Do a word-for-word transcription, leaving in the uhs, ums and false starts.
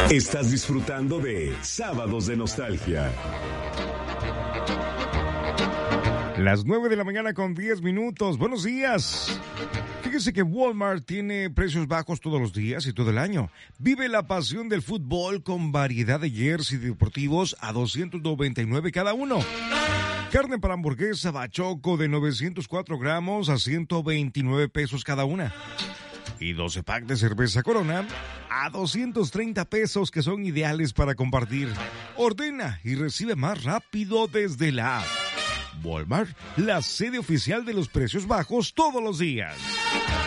Estás disfrutando de Sábados de Nostalgia. Las nueve de la mañana con diez minutos. Buenos días. Fíjese que Walmart tiene precios bajos todos los días y todo el año. Vive la pasión del fútbol con variedad de jerseys deportivos a doscientos noventa y nueve cada uno. Carne para hamburguesa Bachoco de novecientos cuatro gramos a ciento veintinueve pesos cada una. Y doce packs de cerveza Corona a doscientos treinta pesos, que son ideales para compartir. Ordena y recibe más rápido desde la app. Walmart, la sede oficial de los precios bajos todos los días.